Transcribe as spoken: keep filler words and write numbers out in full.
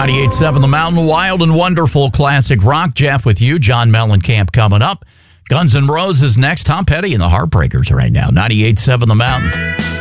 ninety-eight point seven The Mountain, wild and wonderful classic rock. Jeff with you. John Mellencamp coming up. Guns N' Roses next. Tom Petty and the Heartbreakers right now. ninety-eight point seven The Mountain.